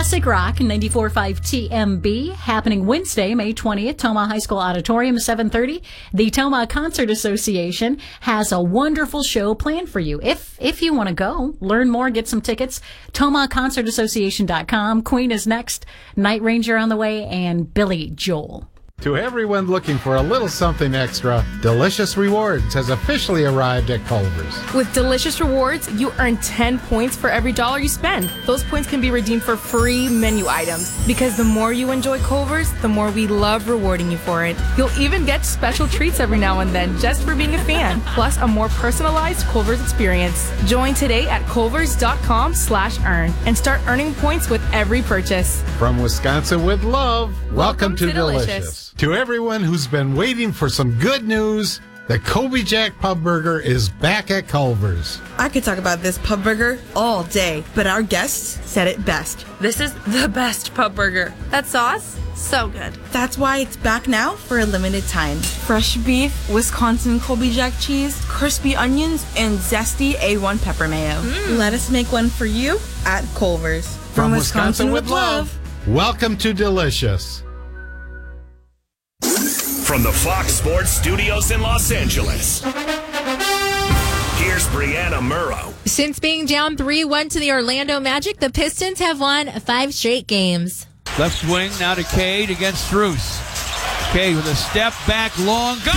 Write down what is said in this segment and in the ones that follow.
Classic Rock 94.5 TMB, happening Wednesday, May 20th, Tomah High School Auditorium, 7:30. The Tomah Concert Association has a wonderful show planned for you. If you want to go, learn more, get some tickets, TomahConcertAssociation.com. Queen is next, Night Ranger on the way, and Billy Joel. To everyone looking for a little something extra, Delicious Rewards has officially arrived at Culver's. With Delicious Rewards, you earn 10 points for every $1 you spend. Those points can be redeemed for free menu items. Because the more you enjoy Culver's, the more we love rewarding you for it. You'll even get special treats every now and then just for being a fan, plus a more personalized Culver's experience. Join today at culvers.com/earn and start earning points with every purchase. From Wisconsin with love, welcome to Delicious. To everyone who's been waiting for some good news, the Colby Jack Pub Burger is back at Culver's. I could talk about this pub burger all day, but our guests said it best. This is the best pub burger. That sauce? So good. That's why it's back now for a limited time. Fresh beef, Wisconsin Colby Jack cheese, crispy onions, and zesty A1 pepper mayo. Let us make one for you at Culver's. From Wisconsin with love, welcome to Delicious. From the Fox Sports Studios in Los Angeles, here's Brianna Murrow. Since being down 3-1 to the Orlando Magic, the Pistons have won 5 straight games. Left swing now to Cade against Strus. Cade with a step back, long. Go!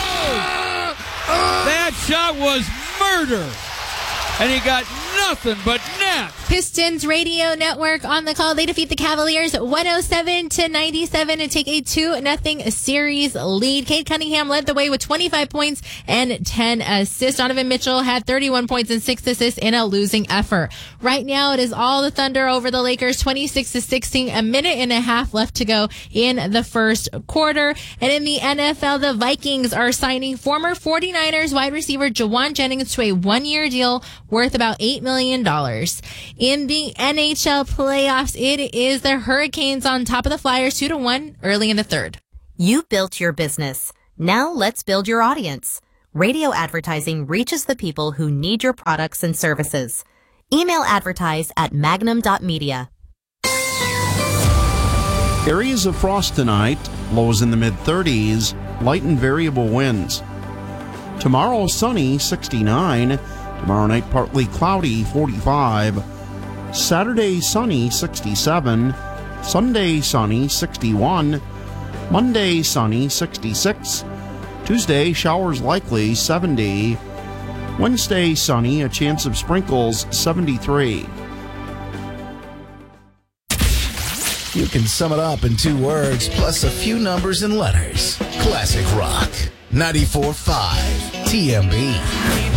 That shot was murder. And he got nothing but net. Pistons Radio Network on the call. They defeat the Cavaliers 107-97 to take a 2-0 series lead. Cade Cunningham led the way with 25 points and 10 assists. Donovan Mitchell had 31 points and 6 assists in a losing effort. Right now, it is all the Thunder over the Lakers, 26-16, a minute and a half left to go in the first quarter. And in the NFL, the Vikings are signing former 49ers wide receiver Jawan Jennings to a 1-year deal worth about $8 million. In the NHL playoffs, it is the Hurricanes on top of the Flyers 2-1 early in the third. You built your business. Now let's build your audience. Radio advertising reaches the people who need your products and services. Email advertise at magnum.media. Areas of frost tonight, lows in the mid-30s, light and variable winds. Tomorrow sunny, 69. Tomorrow night partly cloudy, 45. Saturday sunny, 67. Sunday sunny, 61. Monday sunny, 66. Tuesday showers likely, 70. Wednesday sunny, a chance of sprinkles, 73. You can sum it up in 2 words plus a few numbers and letters. Classic Rock 94.5 TMB.